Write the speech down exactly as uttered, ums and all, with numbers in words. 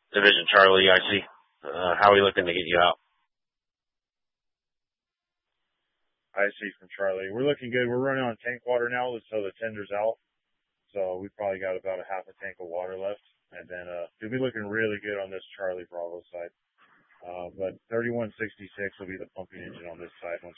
Division Charlie, I see. Uh, how are we looking to get you out? I see from Charlie. We're looking good. We're running on tank water now, so the tender's out. So we probably got about a half a tank of water left. And then, uh, we'll be looking really good on this Charlie Bravo side. Uh, but thirty-one sixty-six will be the pumping engine on this side once